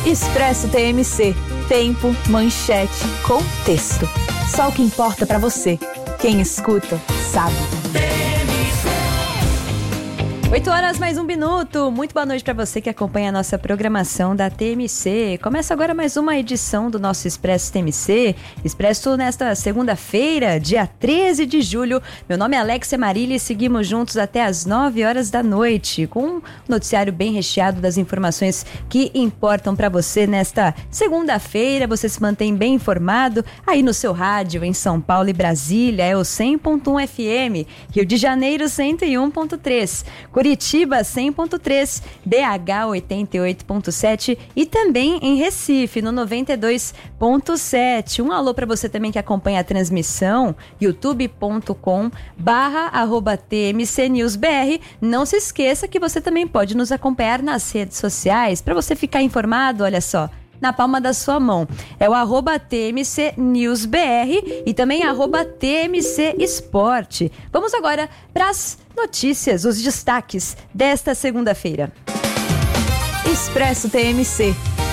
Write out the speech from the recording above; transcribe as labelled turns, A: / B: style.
A: Expresso TMC. Tempo, manchete, contexto. Só o que importa pra você. Quem escuta, sabe. 8h mais 1 minuto. Muito boa noite para você que acompanha a nossa programação da TMC. Começa agora mais uma edição do nosso Expresso TMC. Expresso nesta segunda-feira, dia 13 de julho. Meu nome é Alexia Marília e seguimos juntos até as 9h da noite, com um noticiário bem recheado das informações que importam para você nesta segunda-feira. Você se mantém bem informado aí no seu rádio em São Paulo e Brasília. É o 100.1 FM, Rio de Janeiro 101.3. Curitiba 100.3, BH 88.7 e também em Recife no 92.7. Um alô para você também que acompanha a transmissão, youtube.com/TMCNewsBR. Não se esqueça que você também pode nos acompanhar nas redes sociais para você ficar informado, olha só, na palma da sua mão. É o @TMCNewsBR e também @TMCEsporte. Vamos agora para as notícias, os destaques desta segunda-feira. Expresso TMC.